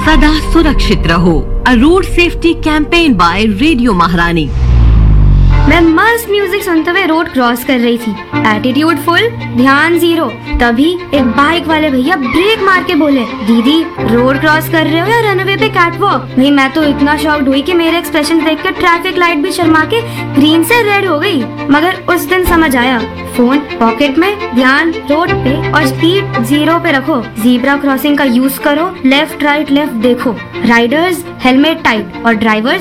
सदा सुरक्षित रहो। अ road safety campaign bye radio महारानी। मैं मस्त म्यूजिक सुनते हुए रोड क्रॉस कर रही थी, एटीट्यूड फुल, ध्यान जीरो। तभी एक बाइक वाले भैया ब्रेक मार के बोले, दीदी रोड क्रॉस कर रहे हो या रनवे पे कैटवॉक? भाई मैं तो इतना शॉक्ड हुई कि मेरे एक्सप्रेशन देख कर ट्रैफिक लाइट भी शर्मा के ग्रीन से रेड हो गई। मगर उस दिन समझ आया, फोन पॉकेट में, ध्यान रोड पे और स्पीड 0 पे रखो। जीब्रा क्रॉसिंग का यूज करो, लेफ्ट राइट लेफ्ट देखो। राइडर्स हेलमेट टाइट और ड्राइवर्स